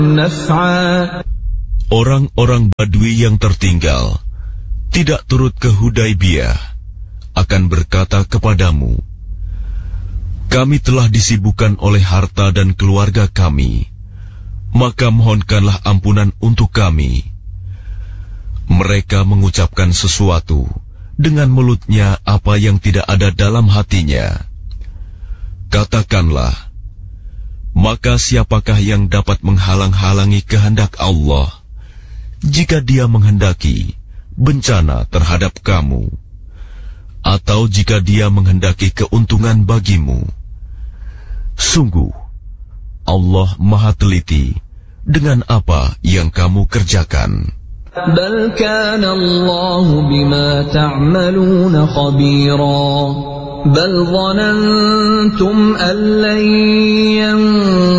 نفعا. Orang-orang Badui yang tertinggal tidak turut ke Hudaibiyah akan berkata kepadamu, kami telah disibukkan oleh harta dan keluarga kami, maka mohonkanlah ampunan untuk kami. Mereka mengucapkan sesuatu dengan mulutnya apa yang tidak ada dalam hatinya. Katakanlah, maka siapakah yang dapat menghalang-halangi kehendak Allah jika Dia menghendaki bencana terhadap kamu, atau jika Dia menghendaki keuntungan bagimu? Sungguh, Allah Maha Teliti dengan apa yang kamu kerjakan. بل كان الله بما تعملون خبيرا بل ظننتم أن لن